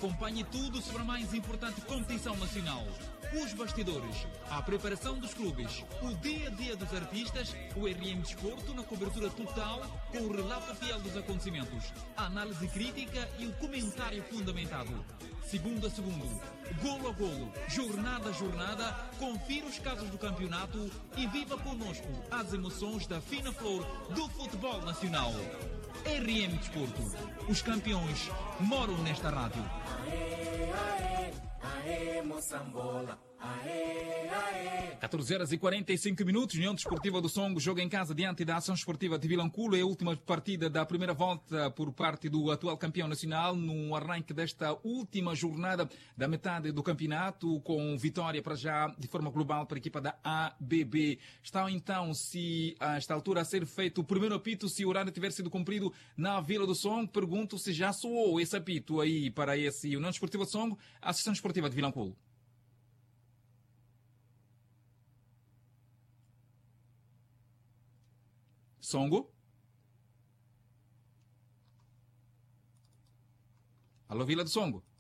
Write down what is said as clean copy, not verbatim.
Acompanhe tudo sobre a mais importante competição nacional. Os bastidores, a preparação dos clubes, o dia-a-dia dos artistas, o RM Desporto na cobertura total, com o relato fiel dos acontecimentos, a análise crítica e o comentário fundamentado. Segundo a segundo, golo a golo, jornada a jornada, confira os casos do campeonato e viva conosco as emoções da fina flor do futebol nacional. RM Desporto. Os campeões moram nesta rádio. Aê, aê, aê, Moçambola. Aê, aê. 14h45, União Desportiva do Songo joga em casa diante da Ação Esportiva de Vilanculo. É a última partida da primeira volta por parte do atual campeão nacional no arranque desta última jornada da metade do campeonato, com vitória para já de forma global para a equipa da ABB. Está então, se a esta altura a ser feito o primeiro apito, se o horário tiver sido cumprido na Vila do Songo, pergunto se já soou esse apito aí para esse União Desportiva do Songo, a Ação Esportiva de Vilanculo. Songo? Alô, Vila do Songo?